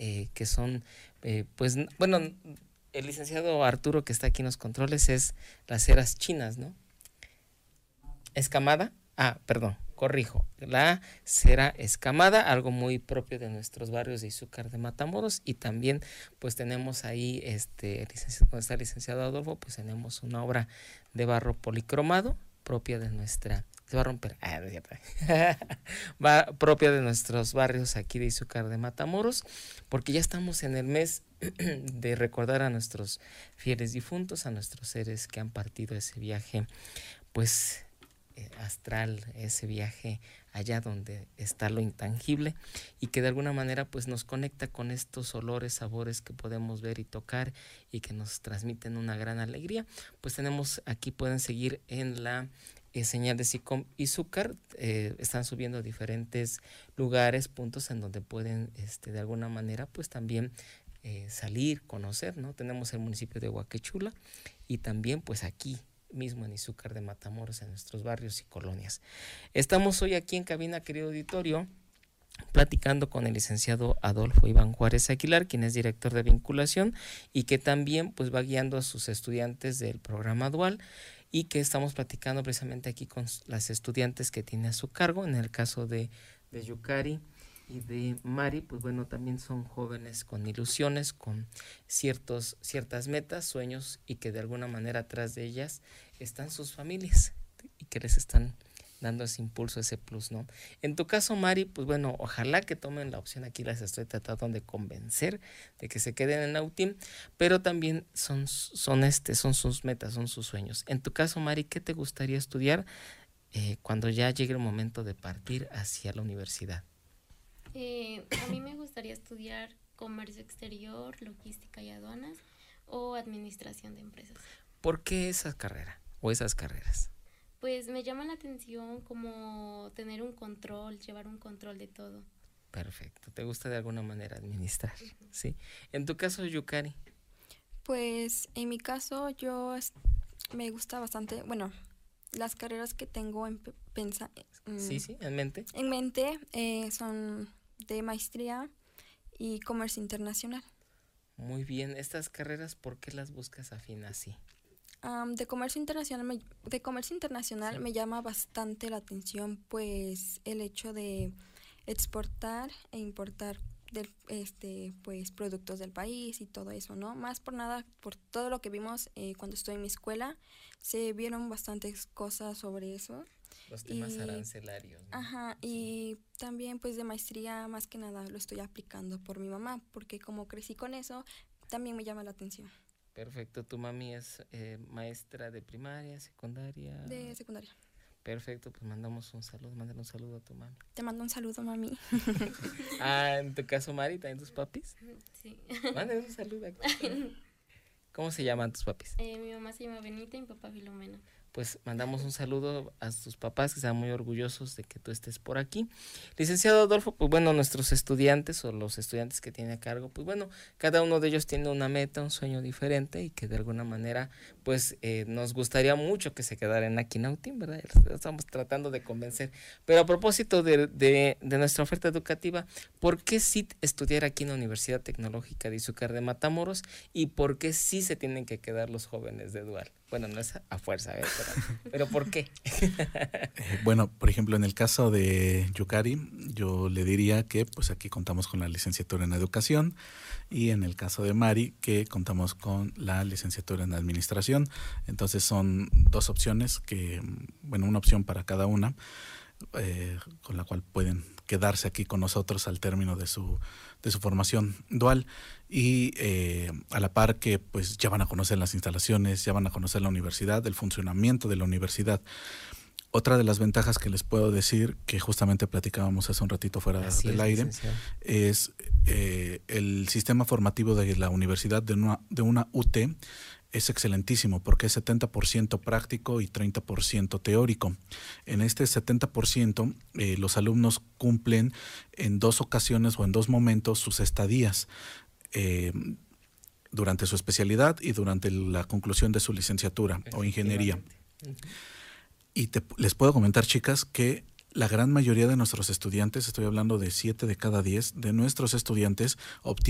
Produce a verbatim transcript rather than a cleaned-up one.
eh, que son, eh, pues, bueno, el licenciado Arturo que está aquí en los controles es las ceras chinas, ¿no? Escamada, ah, perdón, corrijo, la cera escamada, algo muy propio de nuestros barrios de Izúcar de Matamoros, y también pues tenemos ahí, este, donde está el licenciado Adolfo, pues tenemos una obra de barro policromado, propia de nuestra, se va a romper, ah, no es cierto, va, propia de nuestros barrios aquí de Izúcar de Matamoros, porque ya estamos en el mes de recordar a nuestros fieles difuntos, a nuestros seres que han partido ese viaje, pues astral, ese viaje allá donde está lo intangible, y que de alguna manera pues nos conecta con estos olores, sabores que podemos ver y tocar y que nos transmiten una gran alegría. Pues tenemos aquí, pueden seguir en la eh, señal de SICOM Izúcar, eh, están subiendo diferentes lugares, puntos en donde pueden este, de alguna manera pues también eh, salir, conocer, ¿no? Tenemos el municipio de Huaquechula y también pues aquí mismo en Izúcar de Matamoros, en nuestros barrios y colonias. Estamos hoy aquí en cabina, querido auditorio, platicando con el licenciado Adolfo Iván Juárez Aguilar, quien es director de vinculación y que también pues va guiando a sus estudiantes del programa dual, y que estamos platicando precisamente aquí con las estudiantes que tiene a su cargo. En el caso de, de Yukari y de Mari, pues bueno, también son jóvenes con ilusiones, con ciertos, ciertas metas, sueños, y que de alguna manera atrás de ellas están sus familias y que les están dando ese impulso, ese plus, ¿no? En tu caso, Mari, pues bueno, ojalá que tomen la opción, aquí las estoy tratando de convencer de que se queden en Nautim, pero también son, son, este, son sus metas, son sus sueños. En tu caso, Mari, ¿qué te gustaría estudiar eh, cuando ya llegue el momento de partir hacia la universidad? Eh, a mí me gustaría estudiar comercio exterior, logística y aduanas o administración de empresas. ¿Por qué esa carrera o esas carreras? Pues me llama la atención como tener un control, llevar un control de todo. Perfecto, ¿te gusta de alguna manera administrar? Uh-huh. ¿Sí? En tu caso, Yukari. Pues en mi caso yo me gusta bastante, bueno, las carreras que tengo en pensa, sí, sí, en mente. En mente eh, son de maestría y comercio internacional. Muy bien, estas carreras, ¿por qué las buscas afín así? Um, de comercio internacional, me, de comercio internacional sí. me llama bastante la atención, pues el hecho de exportar e importar del, este, pues productos del país y todo eso, ¿no? Más por nada, por todo lo que vimos eh, cuando estuve en mi escuela, se vieron bastantes cosas sobre eso. Los temas y, arancelarios, ¿no? Ajá, sí. Y también pues de maestría, más que nada lo estoy aplicando por mi mamá, porque como crecí con eso, también me llama la atención. Perfecto, ¿tu mami es eh, maestra de primaria, secundaria? De secundaria. Perfecto, pues mandamos un saludo, mándale un saludo a tu mami. Te mando un saludo, mami. Ah, en tu caso, Mari, ¿también tus papis? Sí. Mándale un saludo aquí. ¿Cómo se llaman tus papis? Eh, mi mamá se llama Benita y mi papá Filomena. Pues mandamos un saludo a tus papás, que están muy orgullosos de que tú estés por aquí. Licenciado Adolfo, pues bueno, nuestros estudiantes o los estudiantes que tiene a cargo, pues bueno, cada uno de ellos tiene una meta, un sueño diferente, y que de alguna manera, pues eh, nos gustaría mucho que se quedaran aquí en Nautim, ¿verdad? Estamos tratando de convencer. Pero a propósito de, de, de nuestra oferta educativa, ¿por qué sí estudiar aquí en la Universidad Tecnológica de Izúcar de Matamoros y por qué sí se tienen que quedar los jóvenes de Dual? Bueno, no es a fuerza, ¿eh? pero, pero ¿por qué? eh, bueno, por ejemplo, en el caso de Yukari, yo le diría que pues aquí contamos con la licenciatura en educación, y en el caso de Mari, que contamos con la licenciatura en administración. Entonces son dos opciones que, bueno, una opción para cada una, eh, con la cual pueden quedarse aquí con nosotros al término de su de su formación dual, y eh, a la par que pues ya van a conocer las instalaciones, ya van a conocer la universidad, el funcionamiento de la universidad. Otra de las ventajas que les puedo decir, que justamente platicábamos hace un ratito fuera Así del es, aire, licenciado. es eh, el sistema formativo de la universidad, de una, de una U T, es excelentísimo porque es setenta por ciento práctico y treinta por ciento teórico. En este setenta por ciento eh, los alumnos cumplen en dos ocasiones o en dos momentos sus estadías, eh, durante su especialidad y durante la conclusión de su licenciatura o ingeniería. Uh-huh. Y te, les puedo comentar, chicas, que la gran mayoría de nuestros estudiantes, estoy hablando de siete de cada diez de nuestros estudiantes, obtienen